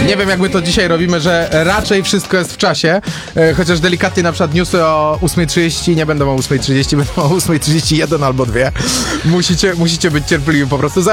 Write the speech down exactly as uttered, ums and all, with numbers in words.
Nie wiem, jak my to dzisiaj robimy, że raczej wszystko jest w czasie, e, chociaż delikatnie na przykład newsy o ósma trzydzieści nie będą o ósma trzydzieści, będą o ósma trzydzieści jeden albo dwie. Musicie, musicie być cierpliwi po prostu.